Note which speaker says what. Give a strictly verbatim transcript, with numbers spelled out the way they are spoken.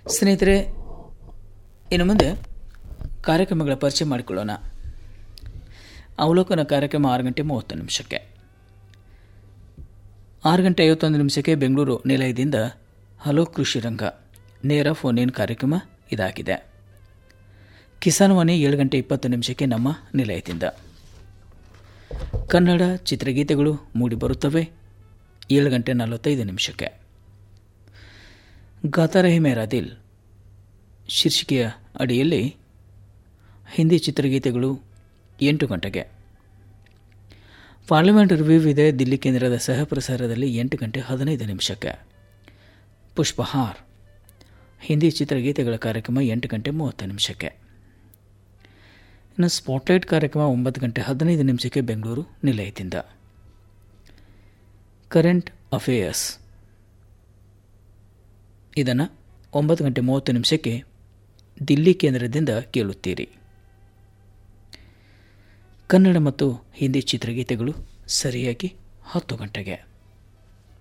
Speaker 1: ಸ್ನೇಹಿತರೆ, ಇನ್ನು ಮುಂದೆ ಕಾರ್ಯಕ್ರಮಗಳ ಪರಿಚಯ ಮಾಡಿಕೊಳ್ಳೋಣ. ಅವಲೋಕನ ಕಾರ್ಯಕ್ರಮ ಆರು ಗಂಟೆ ಮೂವತ್ತು ನಿಮಿಷಕ್ಕೆ, ಆರು ಗಂಟೆ ಐವತ್ತೊಂದು ನಿಮಿಷಕ್ಕೆ ಬೆಂಗಳೂರು ನಿಲಯದಿಂದ ಹಲೋ ಕೃಷಿ ರಂಗ ನೇರ ಫೋನ್ ಇನ್ ಕಾರ್ಯಕ್ರಮ ಇದಾಗಿದೆ. ಕಿಸಾನ್ ವಾಣಿ ಏಳು ಗಂಟೆ ಇಪ್ಪತ್ತು ನಿಮಿಷಕ್ಕೆ ನಮ್ಮ ನಿಲಯದಿಂದ ಕನ್ನಡ ಚಿತ್ರಗೀತೆಗಳು ಮೂಡಿಬರುತ್ತವೆ. ಏಳು ಗಂಟೆ ನಲವತ್ತೈದು ನಿಮಿಷಕ್ಕೆ ಗಾತಾ ರಹೆ ಮೇರಾ ದಿಲ್ ಶೀರ್ಷಿಕೆಯ ಅಡಿಯಲ್ಲಿ ಹಿಂದಿ ಚಿತ್ರಗೀತೆಗಳು. ಎಂಟು ಗಂಟೆಗೆ ಪಾರ್ಲಿಮೆಂಟ್ ರಿವ್ಯೂ ಇದೆ ದಿಲ್ಲಿ ಕೇಂದ್ರದ ಸಹ ಪ್ರಸಾರದಲ್ಲಿ. ಎಂಟು ಗಂಟೆ ಹದಿನೈದು ನಿಮಿಷಕ್ಕೆ ಪುಷ್ಪಹಾರ್ ಹಿಂದಿ ಚಿತ್ರಗೀತೆಗಳ ಕಾರ್ಯಕ್ರಮ. ಎಂಟು ಗಂಟೆ ಮೂವತ್ತು ನಿಮಿಷಕ್ಕೆ ಇನ್ನು ಸ್ಪಾಟ್ಲೈಟ್ ಕಾರ್ಯಕ್ರಮ. ಒಂಬತ್ತು ಗಂಟೆ ಹದಿನೈದು ನಿಮಿಷಕ್ಕೆ ಬೆಂಗಳೂರು ನಿಲಯದಿಂದ ಕರೆಂಟ್ ಅಫೇರ್ಸ್. ಇದನ್ನು ಒಂಬತ್ತು ಗಂಟೆ ಮೂವತ್ತು ನಿಮಿಷಕ್ಕೆ ದಿಲ್ಲಿ ಕೇಂದ್ರದಿಂದ ಕೇಳುತ್ತೀರಿ. ಕನ್ನಡ ಮತ್ತು ಹಿಂದಿ ಚಿತ್ರಗೀತೆಗಳು ಸರಿಯಾಗಿ ಹತ್ತು ಗಂಟೆಗೆ.